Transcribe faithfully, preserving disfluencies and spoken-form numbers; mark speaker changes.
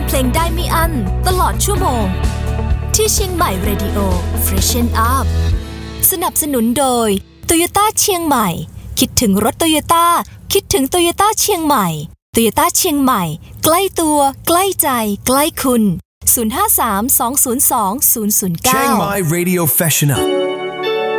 Speaker 1: เพลงได้ไม่อั้นตลอดชั่วโมงที่เชียงใหม่ Radio Freshen Up สนับสนุนโดย Toyota เชียงใหม่คิดถึงรถ Toyota คิดถึง Toyota เชียงใหม่ Toyota เชียงใหม่ใกล้ตัวใกล้ใจใกล้คุณศูนย์ ห้า สาม สอง ศูนย์ สอง ศูนย์ ศูนย์ เก้า
Speaker 2: Chiang Mai Radio Freshen Up